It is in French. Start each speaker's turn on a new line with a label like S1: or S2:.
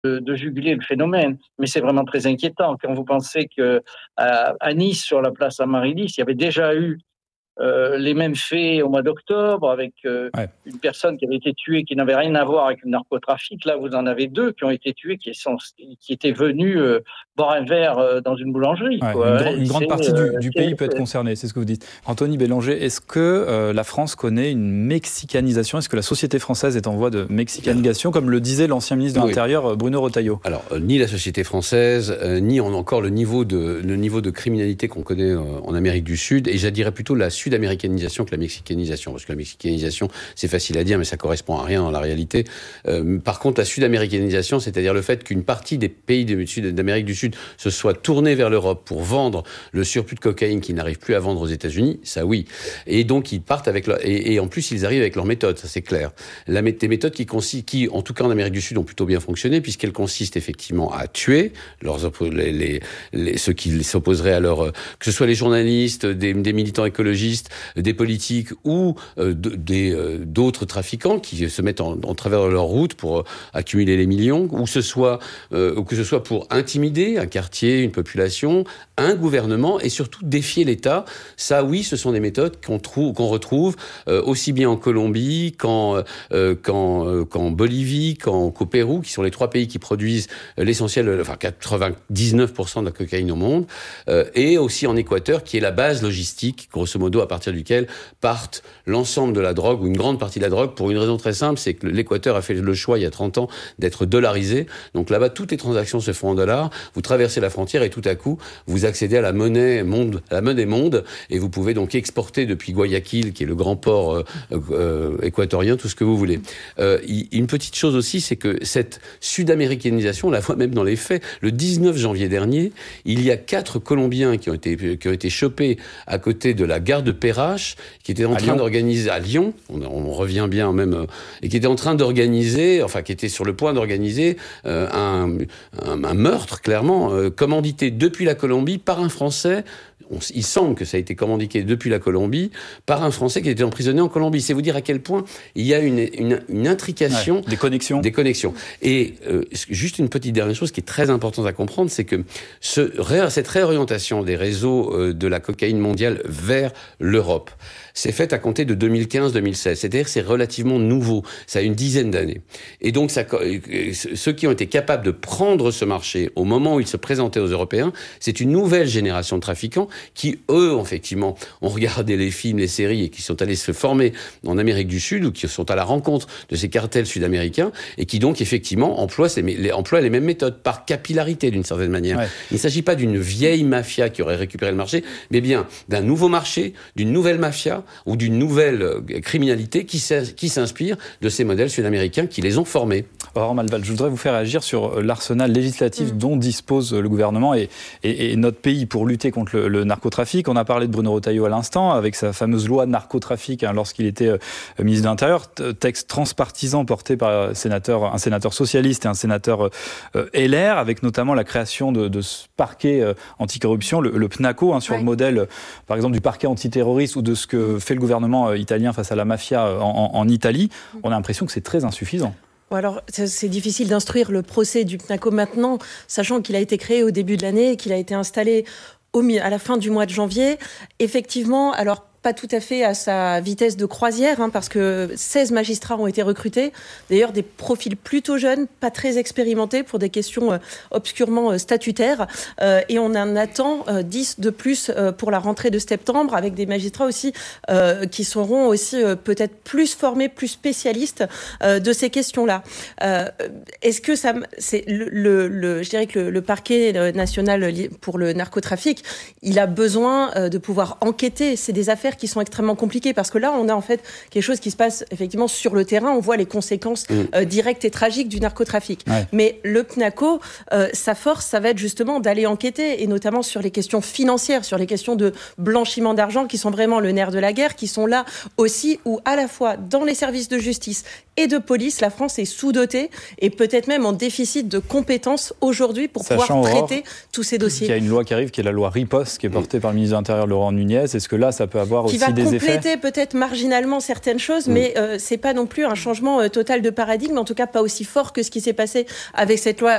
S1: de juguler le phénomène, mais c'est vraiment très inquiétant quand vous pensez qu'à Nice, sur la place Amaryllis, il y avait déjà eu les mêmes faits au mois d'octobre avec
S2: Ouais.
S1: une personne qui avait été tuée qui n'avait rien à voir avec le narcotrafic. Là, vous en avez deux qui ont été tués qui étaient venus boire un verre dans une boulangerie.
S2: Ouais,
S1: Quoi.
S2: une grande partie du pays peut être concernée, c'est ce que vous dites. Anthony Bélanger, est-ce que la France connaît une mexicanisation ? Est-ce que la société française est en voie de mexicanisation, comme le disait l'ancien ministre de l'Intérieur, Bruno Retailleau ?
S3: Alors, ni la société française, ni encore le niveau de criminalité qu'on connaît en Amérique du Sud, et je dirais plutôt la sud-américanisation que la mexicanisation, parce que la mexicanisation, c'est facile à dire, mais ça correspond à rien dans la réalité. Par contre, la sud-américanisation, c'est-à-dire le fait qu'une partie des pays d'Amérique du Sud se soit tournée vers l'Europe pour vendre le surplus de cocaïne qu'ils n'arrivent plus à vendre aux États-Unis, ça oui. Et donc, ils partent avec et en plus, ils arrivent avec leurs méthodes, ça c'est clair. Des méthodes qui, en tout cas en Amérique du Sud, ont plutôt bien fonctionné, puisqu'elles consistent effectivement à tuer ceux qui s'opposeraient à leur... que ce soit les journalistes, des militants écologistes, des politiques ou d'autres trafiquants qui se mettent en travers de leur route pour accumuler les millions, ou que ce soit pour intimider un quartier, une population, un gouvernement, et surtout défier l'État. Ça, oui, ce sont des méthodes qu'on retrouve aussi bien en Colombie qu'en Bolivie, qu'au Pérou, qui sont les trois pays qui produisent l'essentiel, enfin 99% de la cocaïne au monde, et aussi en Équateur, qui est la base logistique, grosso modo, à partir duquel partent l'ensemble de la drogue, ou une grande partie de la drogue, pour une raison très simple, c'est que l'Équateur a fait le choix, il y a 30 ans, d'être dollarisé. Donc là-bas, toutes les transactions se font en dollars. Vous traversez la frontière et tout à coup, vous accédez à la monnaie monde, et vous pouvez donc exporter depuis Guayaquil, qui est le grand port équatorien, tout ce que vous voulez. Une petite chose aussi, c'est que cette sud-américanisation, on la voit même dans les faits. Le 19 janvier dernier, il y a 4 Colombiens qui ont été chopés à côté de la gare de Perrache, qui étaient en train d'organiser à Lyon, on revient bien même, et qui étaient en train d'organiser, enfin qui étaient sur le point d'organiser un meurtre, clairement, commandité depuis la Colombie par un Français. Il semble que ça a été commandité depuis la Colombie par un Français qui était emprisonné en Colombie. C'est vous dire à quel point il y a une intrication.
S2: Ouais, des connexions.
S3: Et juste une petite dernière chose qui est très importante à comprendre, c'est que cette réorientation des réseaux de la cocaïne mondiale vers l'Europe s'est faite à compter de 2015-2016. C'est-à-dire que c'est relativement nouveau. Ça a une dizaine d'années. Et donc, ceux qui ont été capables de prendre ce marché au moment où il se présentait aux Européens, c'est une nouvelle génération de trafiquants qui, eux, effectivement, ont regardé les films, les séries et qui sont allés se former en Amérique du Sud ou qui sont à la rencontre de ces cartels sud-américains et qui donc, effectivement, emploient les mêmes méthodes par capillarité, d'une certaine manière. Ouais. Il ne s'agit pas d'une vieille mafia qui aurait récupéré le marché, mais bien d'un nouveau marché, d'une nouvelle mafia ou d'une nouvelle criminalité qui s'inspire de ces modèles sud-américains qui les ont formés.
S2: Aurore Malval, je voudrais vous faire agir sur l'arsenal législatif dont dispose le gouvernement et notre pays pour lutter contre le narcotrafic. On a parlé de Bruno Retailleau à l'instant, avec sa fameuse loi de narcotrafic lorsqu'il était ministre de l'Intérieur, texte transpartisan porté par un sénateur socialiste et un sénateur LR, avec notamment la création de ce parquet anticorruption, le PNACO, sur le modèle, par exemple, du parquet antiterroriste ou de ce que fait le gouvernement italien face à la mafia en Italie. On a l'impression que c'est très insuffisant.
S4: Alors, c'est difficile d'instruire le procès du PNACO maintenant, sachant qu'il a été créé au début de l'année et qu'il a été installé à la fin du mois de janvier. Effectivement, alors pas tout à fait à sa vitesse de croisière, parce que 16 magistrats ont été recrutés. D'ailleurs, des profils plutôt jeunes, pas très expérimentés pour des questions obscurement statutaires. Et on en attend 10 de plus pour la rentrée de septembre, avec des magistrats aussi qui seront aussi peut-être plus formés, plus spécialistes de ces questions-là. Est-ce que ça... je dirais que le parquet national pour le narcotrafic, il a besoin de pouvoir enquêter. C'est des affaires qui sont extrêmement compliquées parce que là, on a en fait quelque chose qui se passe effectivement sur le terrain. On voit les conséquences directes et tragiques du narcotrafic. Ouais. Mais le PNACO, sa force, ça va être justement d'aller enquêter et notamment sur les questions financières, sur les questions de blanchiment d'argent qui sont vraiment le nerf de la guerre, qui sont là aussi où à la fois dans les services de justice et de police. La France est sous-dotée et peut-être même en déficit de compétences aujourd'hui pour pouvoir traiter tous ces dossiers.
S2: Il y a une loi qui arrive, qui est la loi Riposte, qui est portée par le ministre de l'Intérieur Laurent Nunez. Est-ce que là, ça peut avoir aussi des effets ?
S4: Qui va compléter peut-être marginalement certaines choses, mais c'est pas non plus un changement total de paradigme, en tout cas pas aussi fort que ce qui s'est passé avec cette loi